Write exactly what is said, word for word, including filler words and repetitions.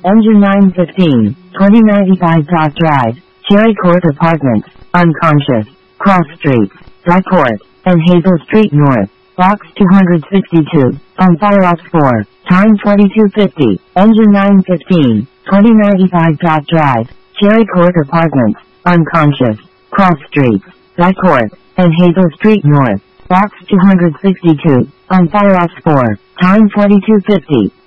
Engine nine fifteen, twenty ninety-five Dock Drive, Cherry Court Apartments, unconscious, Cross Streets, Dryport, and Hazel Street North, Box two sixty-two, on Fire Ops four, time twenty-two fifty, Engine nine fifteen, twenty ninety-five Dock Drive, Cherry Court Apartments, unconscious, Cross Streets, Dryport, and Hazel Street North, Box two sixty-two, on Fire Ops four, time twenty-two fifty.